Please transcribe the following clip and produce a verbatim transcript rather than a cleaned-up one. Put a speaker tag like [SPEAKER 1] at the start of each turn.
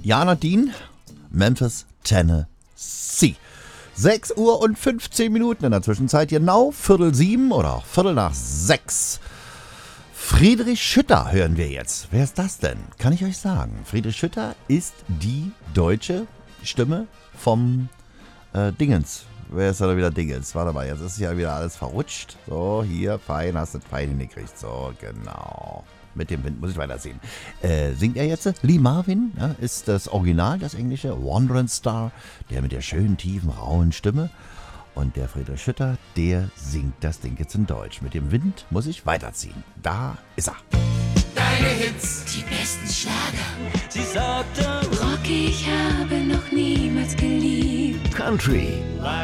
[SPEAKER 1] Jana Dean, Memphis, Tennessee. sechs Uhr und fünfzehn Minuten in der Zwischenzeit, genau Viertel sieben oder auch Viertel nach sechs. Friedrich Schütter hören wir jetzt. Wer ist das denn? Kann ich euch sagen. Friedrich Schütter ist die deutsche Stimme vom äh, Dingens. Wer ist da wieder Dingens? Warte mal, jetzt ist ja wieder alles verrutscht. So, hier, fein, hast du fein hingekriegt. So, genau. Mit dem Wind muss ich weitersehen. Äh, singt er jetzt? Lee Marvin, ja, ist das Original, das englische. Wandering Star, der mit der schönen, tiefen, rauen Stimme. Und der Friedrich Schütter, der singt das Ding jetzt in Deutsch. Mit dem Wind muss ich weiterziehen. Da ist er.
[SPEAKER 2] Deine Hits, die besten Schlager.
[SPEAKER 3] Sie sagte,
[SPEAKER 2] Rock, ich habe noch niemals geliebt.
[SPEAKER 1] Country.
[SPEAKER 3] like